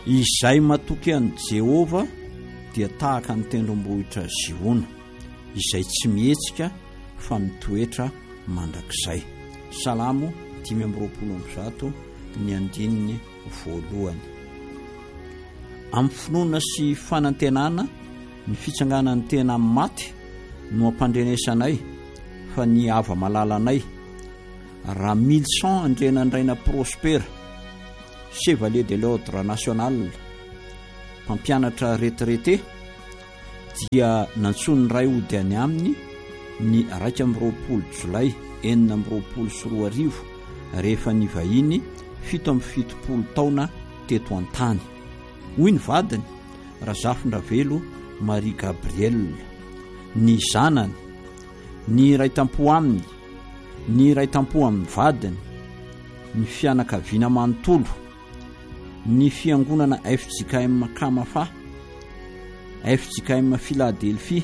izay matoky an'i Jehova dia tahaka ny tendrombohitra Ziona izay tsy mihetsika fa mitoetra mandrakizay. Salamo 5:20 ny andininy voalohany. Amin'ny finoana sy fanantenana ny fitsanganan'ny tena maty no ampandrenesanay fa ny ava malalanay. Raha 1100 andrenandraina Prospera, Chevalier de l'Ordre National, mpampianatra retraité, dia nantsony ray ody any aminy ny 2 Jolay 1924 rehefa ny vahiny 77 taona teto an-tany. Hoy ny vadiny Razafindravelo Marie Gabrielle, ny zanany, ny ray tampo aminy, ny ray tampo amin'ny vadiny, ny fianakaviana manontolo, ny fiangonana FJKM Kamafa, FJKM Philadelphia,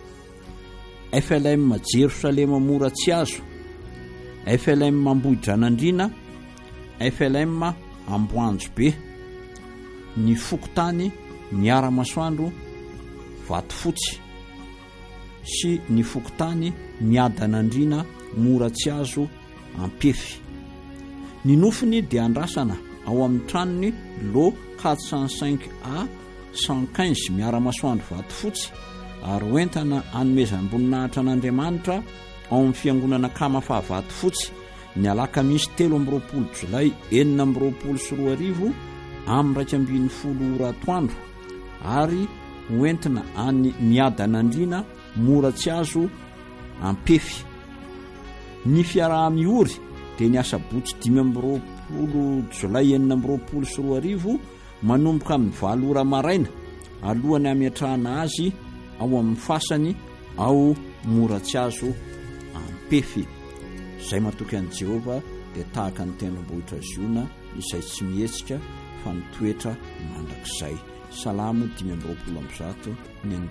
FLM Jerusalema Moratsiazo, FLM Ambohidranandrina, FLM Amboanjobe, ny Fokotany Miaramasoandro Vatofotsy sy ny Fokotany Miadanandrina Moratsiazo Ampefy. Ny nofiny dia andrasana ao amin'ny tranony lo 405A 115 Miaramasoandro Vatofotsy ary hoentana hanomezam-boninahitra an'Andriamanitra ao amin'ny fiangonana Kamafa Vatofotsy ny alakamisy 13 Jolay 1924 amin'ny 2:10 atoandro ary hoentina any Miadanandrina Moratsiazo Ampefy. Ny fiaraha-miory dia ny asabotsy 15 Jolay 1924 manomboka amin'ny 7 ora maraina alohany amiatrahana azy ao amin'ny fasany ao Moratsiazo Ampefy. Izay matoky an'i Jehova dia tahaka ny tendrombohitra Ziona izay tsy mihetsika fa mitoetra mandrakizay. Salamo 5:20 ny